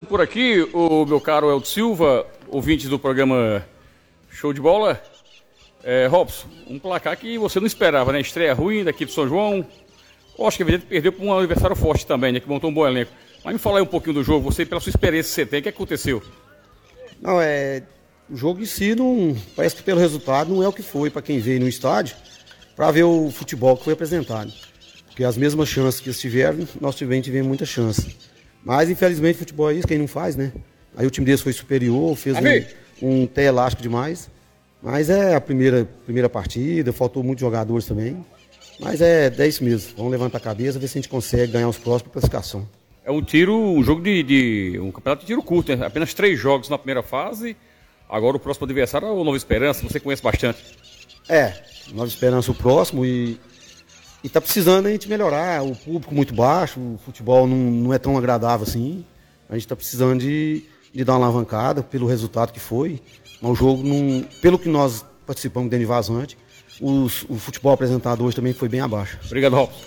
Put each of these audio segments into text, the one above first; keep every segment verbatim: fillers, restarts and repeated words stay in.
por aqui o meu caro Elton Silva, ouvinte do programa Show de Bola. É, Robson, um placar que você não esperava, né? Estreia ruim da equipe de São João. Eu acho que a Evidente perdeu para um adversário forte também, né? Que montou um bom elenco. Mas me fala aí um pouquinho do jogo, você, pela sua experiência que você tem, o que aconteceu? Não, é... O jogo em si, não, parece que pelo resultado, não é o que foi para quem veio no estádio para ver o futebol que foi apresentado. Porque as mesmas chances que eles tiveram, nós tivemos, tivemos muita chance. Mas, infelizmente, futebol é isso, quem não faz, né? Aí o time deles foi superior, fez um, um pé elástico demais. Mas é a primeira, primeira partida, faltou muitos jogadores também. Mas é, é isso mesmo, vamos levantar a cabeça, ver se a gente consegue ganhar os próximos para classificação. É um tiro, um jogo de, de um campeonato de tiro curto, né? Apenas três jogos na primeira fase. Agora o próximo adversário é o Nova Esperança, você conhece bastante. É, Nova Esperança o próximo e, e tá precisando a gente melhorar, o público muito baixo, o futebol não, não é tão agradável assim. A gente tá precisando de, de dar uma alavancada pelo resultado que foi. Mas o jogo, não, pelo que nós participamos dentro de Vazante, os, o futebol apresentado hoje também foi bem abaixo. Obrigado, Robson.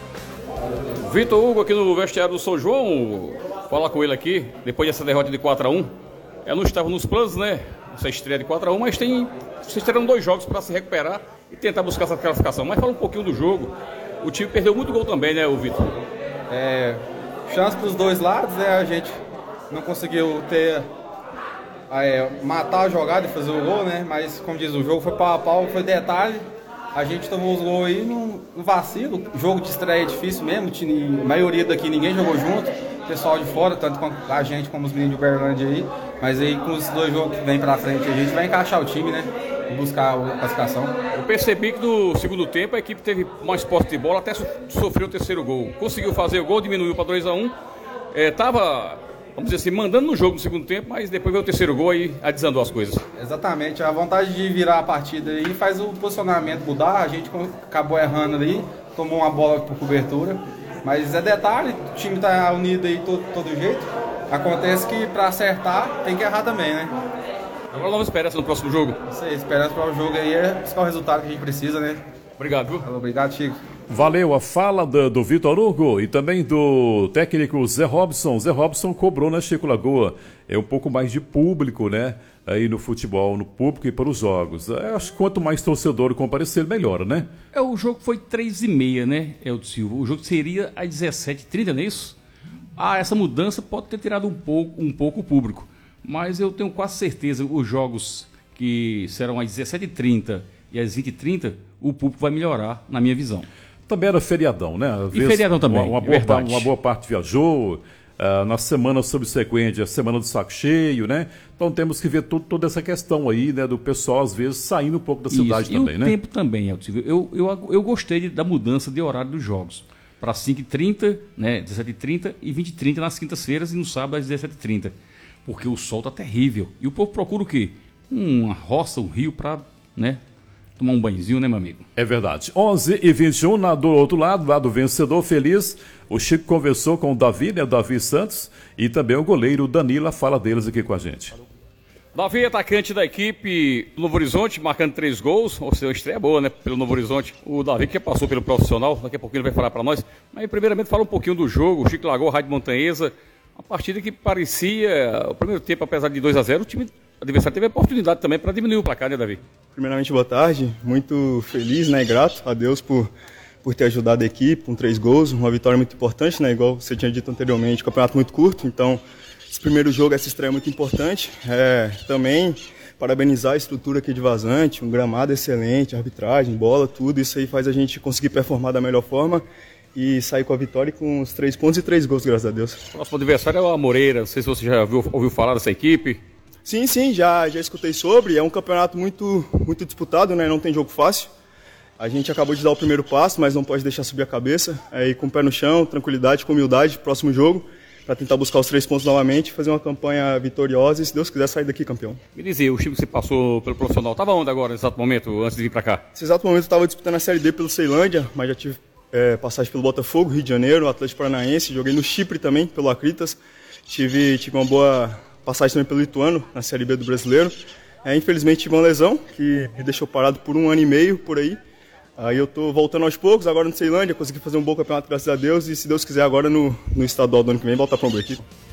Vitor Hugo aqui no vestiário do São João, fala com ele aqui, depois dessa derrota de quatro a um. Ela não estava nos planos, né? Essa estreia de quatro a um, mas tem. Vocês terão dois jogos para se recuperar e tentar buscar essa classificação. Mas fala um pouquinho do jogo. O time perdeu muito gol também, né, o Vitor? É. Chance para os dois lados, né? A gente não conseguiu ter. É, matar a jogada e fazer o gol, né? Mas, como diz, o jogo foi pau a pau, foi detalhe. A gente tomou os gols aí no vacilo. Jogo de estreia é difícil mesmo. A maioria daqui ninguém jogou junto. Pessoal de fora, tanto a gente como os meninos de Uberlândia aí. Mas aí com os dois jogos que vem pra frente a gente vai encaixar o time, né? Buscar a classificação. Eu percebi que no segundo tempo a equipe teve mais posse de bola, até sofreu o terceiro gol. Conseguiu fazer o gol, diminuiu para dois a um. É, tava, vamos dizer assim, mandando no jogo no segundo tempo, mas depois veio o terceiro gol e aí desandou as coisas. Exatamente, a vontade de virar a partida aí faz o posicionamento mudar. A gente acabou errando ali, tomou uma bola por cobertura. Mas é detalhe, o time tá unido aí todo, todo jeito. Acontece que para acertar tem que errar também, né? Agora Nova Esperança no próximo jogo. Isso aí, esperança para o jogo aí é buscar o resultado que a gente precisa, né? Obrigado, viu? Obrigado, Chico. Valeu a fala do, do Vitor Hugo e também do técnico Zé Robson. Zé Robson cobrou, né, Chico Lagoa? É um pouco mais de público, né? Aí no futebol, no público e para os jogos. É, acho que quanto mais torcedor comparecer, melhor, né? É, o jogo foi três e meia, né, Elton Silva? O jogo seria às dezessete e trinta, não é isso? Ah, essa mudança pode ter tirado um pouco, um pouco o público. Mas eu tenho quase certeza os jogos que serão às dezessete e trinta e às vinte e trinta, o público vai melhorar, na minha visão. Também era feriadão, né? Às e feriadão também, uma, uma, boa, é uma boa parte viajou, uh, na semana subsequente, a semana do saco cheio, né? Então temos que ver tudo, toda essa questão aí, né? Do pessoal, às vezes, saindo um pouco da cidade. Isso. Também, e o né? tempo também, Elton. Eu, eu, eu gostei de, da mudança de horário dos jogos. Para cinco e trinta, né? dezessete e trinta e vinte e trinta nas quintas-feiras e no sábado às dezessete e trinta. Porque o sol tá terrível. E o povo procura o quê? Uma roça, um rio para, né? Tomar um banhozinho, né, meu amigo? É verdade. onze e vinte e um, na, do outro lado, lá do vencedor feliz, o Chico conversou com o Davi, né, o Davi Santos, e também o goleiro Danila, fala deles aqui com a gente. Davi, atacante da equipe do Novo Horizonte, marcando três gols, ou seja, estreia boa, né, pelo Novo Horizonte. O Davi que passou pelo profissional, daqui a pouquinho ele vai falar para nós. Mas primeiramente fala um pouquinho do jogo, o Chico Lagoa, Rádio Montanhesa, uma partida que parecia, o primeiro tempo, apesar de dois a zero, o time adversário teve a oportunidade também para diminuir o placar, né, Davi? Primeiramente, boa tarde. Muito feliz, né, e grato a Deus por, por ter ajudado a equipe com três gols, uma vitória muito importante, né, igual você tinha dito anteriormente, campeonato muito curto, então esse primeiro jogo, essa estreia é muito importante. É, também parabenizar a estrutura aqui de Vazante, um gramado excelente, arbitragem, bola, tudo, isso aí faz a gente conseguir performar da melhor forma e sair com a vitória com os três pontos e três gols, graças a Deus. O próximo adversário é o Amoreira, não sei se você já ouviu, ouviu falar dessa equipe. Sim, sim, já, já escutei sobre, é um campeonato muito, muito disputado, né? Não tem jogo fácil. A gente acabou de dar o primeiro passo, mas não pode deixar subir a cabeça. Aí com o pé no chão, tranquilidade, com humildade, próximo jogo, para tentar buscar os três pontos novamente, fazer uma campanha vitoriosa e, se Deus quiser, sair daqui campeão. Me dizia, o time que você passou pelo profissional, estava onde agora, nesse exato momento, antes de vir para cá? Nesse exato momento eu estava disputando a Série D pelo Ceilândia, mas já tive é, passagem pelo Botafogo, Rio de Janeiro, Atlético Paranaense, joguei no Chipre também, pelo Acritas, tive, tive uma boa passagem também pelo Ituano, na Série B do Brasileiro. É, infelizmente tive uma lesão, que me deixou parado por um ano e meio, por aí. Aí eu tô voltando aos poucos, agora no Ceilândia, consegui fazer um bom campeonato, graças a Deus, e se Deus quiser agora no, no estadual do ano que vem, voltar para uma boa equipe.